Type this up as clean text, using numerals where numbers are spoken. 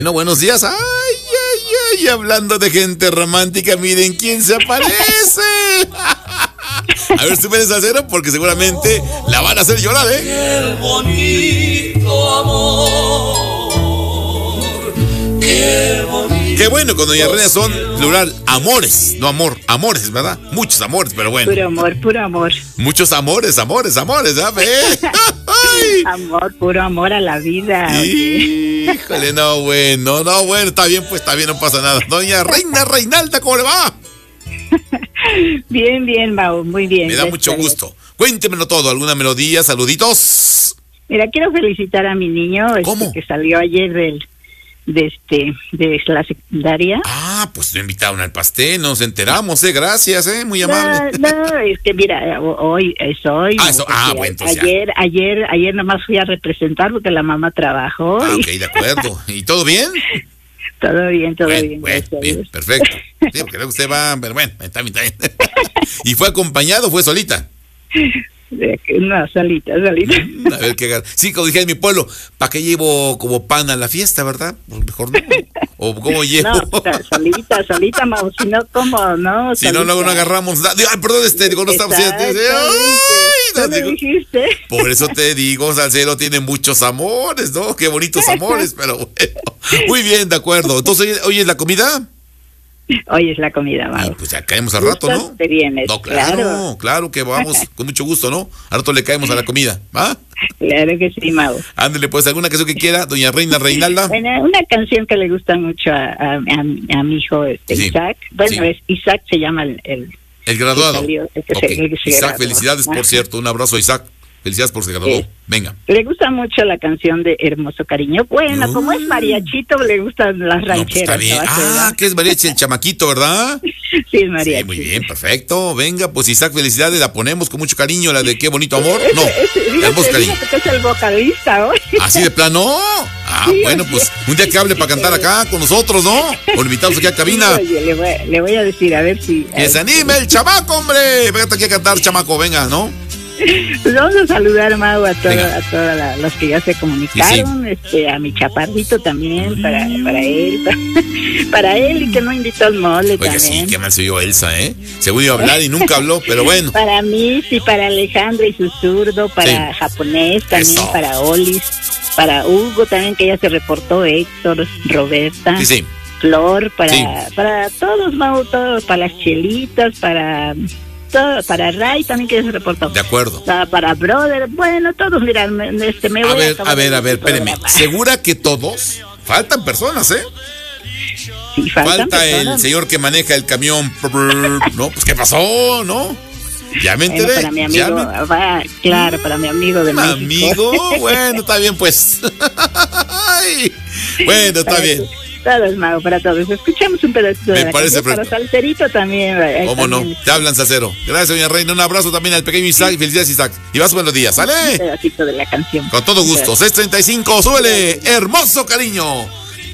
No, buenos días. Ay, ay, ay, hablando de gente romántica, miren quién se aparece. A ver, súbele salsero porque seguramente la van a hacer llorar, ¿eh? Qué bonito amor, qué bonito. Qué bueno, cuando doña Reina son plural, amores, no amor, amores, ¿verdad? Muchos amores, pero bueno. Puro amor, puro amor. Muchos amores, ¿sabes? Amor, puro amor a la vida. Híjole, no, bueno, está bien, no pasa nada. Doña Reina Reinalda, ¿cómo le va? Bien, bien, Mau, muy bien. Me da mucho gusto. Cuéntemelo todo, alguna melodía, saluditos. Mira, quiero felicitar a mi niño, ¿Cómo? que salió ayer de la secundaria. Ah, pues lo invitaron al pastel, nos enteramos, gracias, muy amable. No, mira, hoy es hoy. Ah, eso, bueno, entonces ayer nomás fui a representar porque la mamá trabajó. Ah, ok, de acuerdo. ¿Y todo bien? Todo bien. Bien, perfecto. Sí, porque luego usted va, pero bueno, está bien. ¿Y fue acompañado o fue solita? No, solita. A ver qué. Sí, como dije en mi pueblo, ¿para qué llevo como pan a la fiesta, verdad? Pues mejor no. ¿O cómo llevo? No, solita, Mau, si no, ¿cómo? No, si no, luego no agarramos nada. Ay, perdón, digo, no estamos. ¿Tú me dijiste? Por eso te digo, Salcero tiene muchos amores, ¿no? Qué bonitos amores, pero bueno. Muy bien, de acuerdo. Entonces, ¿hoy es la comida? Hoy es la comida, Mau. Pues ya caemos al rato, ¿no? Te vienes, no, claro que vamos con mucho gusto, ¿no? Al rato le caemos a la comida, ¿va? Claro que sí, Mau. Ándale, pues, alguna canción que quiera, doña Reina Reinalda. Bueno, una canción que le gusta mucho a mi hijo, sí. Isaac. Bueno, sí. Isaac se llama el graduado. Salió, okay. Isaac, felicidades, por cierto. Un abrazo a Isaac. Felicidades por se graduó. Venga. Le gusta mucho la canción de Hermoso Cariño. Bueno, como es mariachito, le gustan las rancheras. Pues está bien. Que es mariachi el chamaquito, ¿verdad? Sí, es mariachi. Sí, muy bien, perfecto. Venga, pues Isaac, felicidades. La ponemos con mucho cariño, la de Qué Bonito Amor. No, Hermoso Cariño. Que es el vocalista hoy. ¿Así de plano? Sí, bueno, pues un día que hable para cantar acá con nosotros, ¿no? O invitados aquí a cabina. Sí, oye, le voy a decir, a ver si... ¡Que se anime el chamaco, hombre! Véngate aquí a cantar, chamaco, venga, ¿no? Pues vamos a saludar, Mau, a todos los que ya se comunicaron, sí. A mi chaparrito también, para él y que no invitó al mole. Oiga, también. Sí, qué mal se oyó Elsa, Seguro iba a hablar y nunca habló, pero bueno. Para mí, sí, para Alejandra y su zurdo, para Japonés también, eso. Para Olis, para Hugo también, que ya se reportó, Héctor, Roberta. Sí. Flor, para todos, Mau, todos, para las chelitas, para Ray también, que se reportó. De acuerdo. Para Brother, bueno, todos, mira, me voy a ver, espéreme. ¿Segura que todos? Faltan personas, Sí, falta personas. El señor que maneja el camión. No, pues ¿qué pasó? ¿No? Ya me enteré. Para mi amigo, para mi amigo de México. ¿Amigo? Bueno, está bien, pues. Bueno, está bien. Todos, Mau, para todos. Escuchamos un pedacito de la canción. Para Salcerito también. ¿Cómo no? Te hablan, Salcero. Gracias, doña Reina. Un abrazo también al pequeño Isaac. Felicidades, Isaac. Y vas, buenos días. ¿Sale? Un pedacito de la canción. Con todo gusto. 6:35. Súbele. Hermoso Cariño.